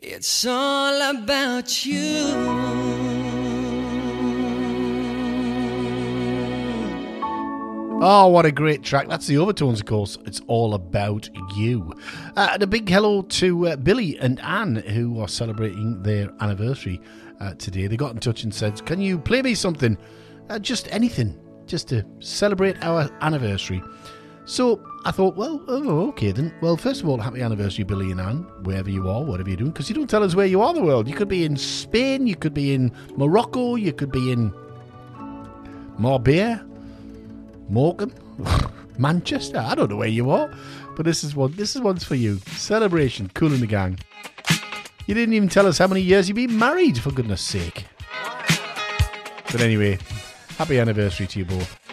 It's all about you. Oh, what a great track. That's the Overtones, of course. It's all about you. And a big hello to Billy and Anne, who are celebrating their anniversary today. They got in touch and said, can you play me something? Just anything, just to celebrate our anniversary. So I thought, well, okay then. Well, first of all, happy anniversary, Billy and Anne, wherever you are, whatever you're doing, because you don't tell us where you are in the world. You could be in Spain, you could be in Morocco, you could be in Marbella, Morecambe, Manchester. I don't know where you are, but this is one's for you. Celebration, Kool and the Gang. You didn't even tell us how many years you've been married, for goodness sake. But anyway, happy anniversary to you both.